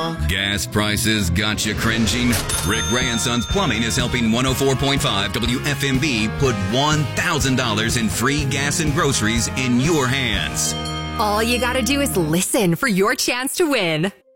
talk. Gas prices got you cringing? Rick Ray and Sons Plumbing is helping 104.5 WFMB put $1,000 in free gas and groceries in your hands. All you gotta do is listen for your chance to win.